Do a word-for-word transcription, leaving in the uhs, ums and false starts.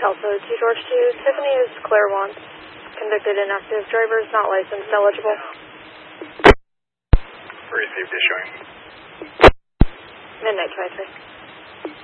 Alpha two George two. Tiffany is Claremont. Convicted inactive. Driver is not licensed. Eligible. Received issuing. Midnight twenty-three.